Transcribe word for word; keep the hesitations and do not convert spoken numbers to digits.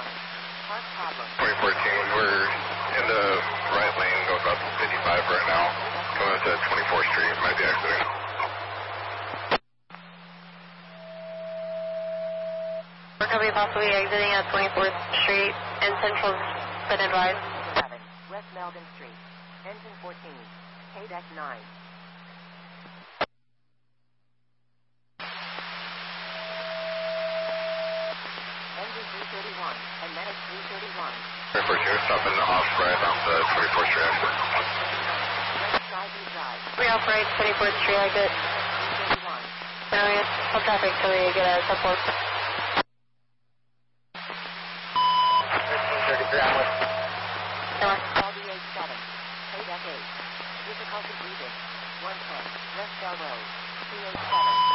nine. Park problem. twenty fourteen, we're in the right lane, going about fifty-five right now. Coming up to twenty-fourth Street, might be exiting. We're going to be possibly exiting at twenty-fourth Street and Central Spin and Ride. seven, West Melbourne Street. Engine fourteen, K nine. Engine three thirty-one, and Medic three thirty-one. twenty-fourth Street, stopping off right off the twenty-fourth Street exit. West Side and Drive. We off right, twenty-fourth Street exit. three thirty-one. No, we have full traffic till we get a support. fifteen thirty-three onward. Come on. L D A seven, K eight. Difficulty breathing. one ten, West Bell Road. three eight seven.